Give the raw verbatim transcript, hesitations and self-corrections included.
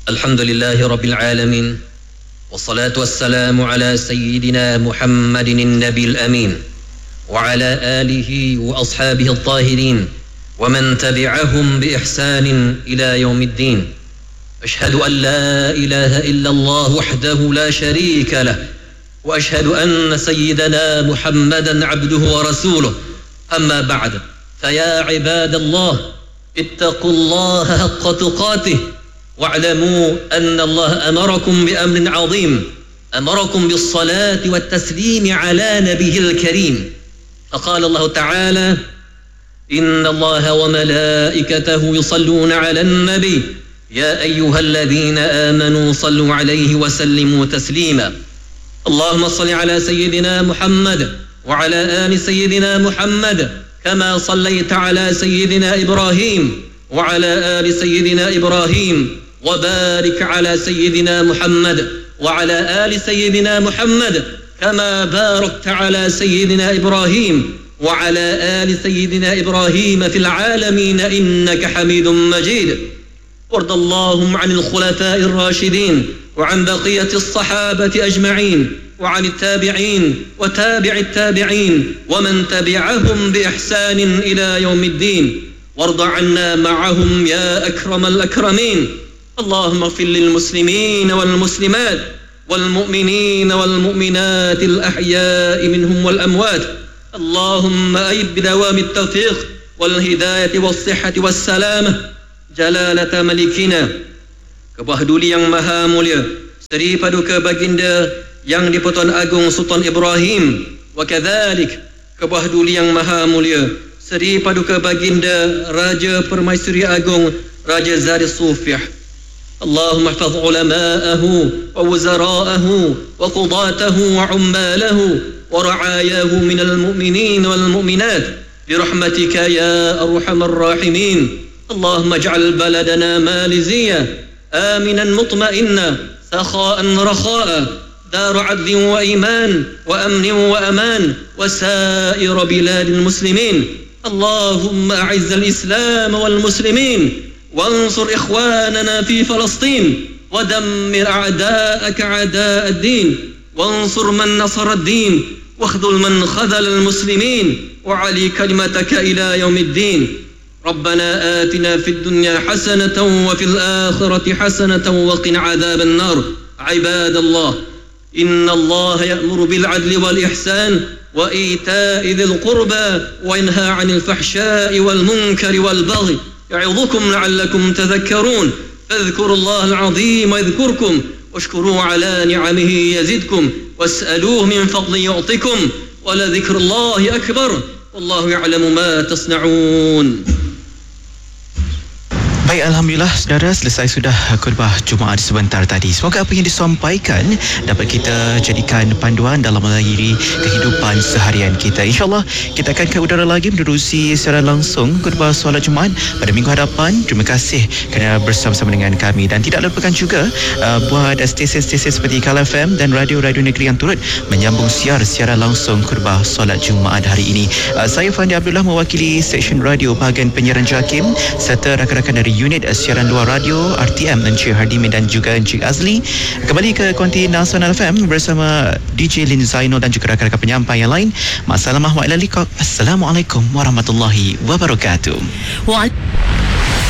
الحمد لله رب العالمين، والصلاة والسلام على سيدنا محمد النبي الأمين وعلى آله وأصحابه الطاهرين ومن تبعهم بإحسان إلى يوم الدين. أشهد أن لا إله إلا الله وحده لا شريك له، وأشهد أن سيدنا محمدا عبده ورسوله. أما بعد، فيا عباد الله، اتقوا الله حق تقاته، واعلموا أن الله أمركم بأمر عظيم، أمركم بالصلاة والتسليم على نبيه الكريم. فقال الله تعالى: إن الله وملائكته يصلون على النبي يا أيها الذين آمنوا صلوا عليه وسلموا تسليما. اللهم صل على سيدنا محمد وعلى آل سيدنا محمد كما صليت على سيدنا إبراهيم وعلى آل سيدنا إبراهيم، وبارك على سيدنا محمد وعلى آل سيدنا محمد كما باركت على سيدنا إبراهيم وعلى آل سيدنا إبراهيم في العالمين إنك حميد مجيد. وارض اللهم عن الخلفاء الراشدين وعن بقية الصحابة أجمعين وعن التابعين وتابع التابعين ومن تبعهم بإحسان إلى يوم الدين، وارض عنا معهم يا أكرم الأكرمين. اللهم اغفر للمسلمين والمسلمات والمؤمنين والمؤمنات الأحياء منهم والأموات. اللهم أيد بدوام التوفيق والهداية والصحة والسلامة جلالة ملكنا Kebah Duli yang maha mulia, Seri Paduka Baginda yang di-Pertuan Agong Sultan Ibrahim, wa kadzalik Kebah Duli yang maha mulia, Seri Paduka Baginda Raja Permaisuri Agong Raja Zari Sufiyah. اللهم احفظ علماءه ووزراءه وقضاته وعماله ورعاياه من المؤمنين والمؤمنات برحمتك يا أرحم الراحمين. اللهم اجعل بلدنا ماليزيا آمنا مطمئنا سخاء رخاء دار عدل وإيمان وأمن وأمان وسائر بلاد المسلمين. اللهم أعز الإسلام والمسلمين وانصر إخواننا في فلسطين ودمر أعداءك أعداء الدين وانصر من نصر الدين واخذل من خذل المسلمين وعلي كلمتك إلى يوم الدين. ربنا آتنا في الدنيا حسنة وفي الآخرة حسنة وقنا عذاب النار. عباد الله، إن الله يأمر بالعدل والإحسان وإيتاء ذي القربى وينهى عن الفحشاء والمنكر والبغي يعظكم لعلكم تذكرون. فاذكروا الله العظيم يذكركم واشكروا على نعمه يزدكم واسألوه من فضل يعطكم ولذكر الله أكبر والله يعلم ما تصنعون. Baik, Alhamdulillah saudara, selesai sudah khutbah Jumaat sebentar tadi. Semoga apa yang disampaikan dapat kita jadikan panduan dalam mengakhiri kehidupan seharian kita. InsyaAllah kita akan ke udara lagi menerusi secara langsung khutbah solat Jumaat pada minggu hadapan. Terima kasih kerana bersama-sama dengan kami, dan tidak lupakan juga uh, buat stesen-stesen seperti Kala F M dan radio-radio negeri yang turut menyambung siar secara langsung khutbah solat Jumaat hari ini. Uh, saya Fandi Abdullah mewakili seksyen radio bahagian penyiaran JAKIM serta rakan-rakan dari unit siaran luar radio R T M, Encik Hardimin dan juga Encik Azli. Kembali ke Konti Nasional F M bersama D J Lin Zainul dan juga rakan-rakan penyampai yang lain. Mak salamah wa ila liqa. Assalamualaikum warahmatullahi wabarakatuh. Wa